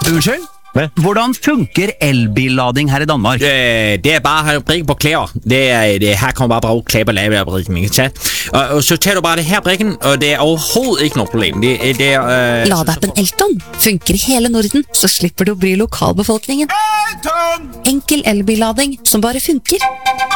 Unnskyld? Hvad? Hvordan funker elbillading her i Danmark? Det bare at have brikken på klæder. Her kommer bare klæder på lave af brikken, ikke sant? Og så tager du bare det her brikken, og det overhovedet ikke noe problem. Ladeappen Elton funker i hele Norden, så slipper du å bry lokalbefolkningen. Enkel elbillading som bare funker.